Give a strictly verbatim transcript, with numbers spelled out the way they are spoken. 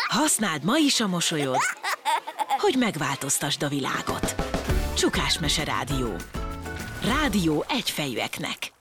Használd ma is a mosolyod, hogy megváltoztasd a világot. Csukás Mese Rádió. Rádió egyfejűeknek.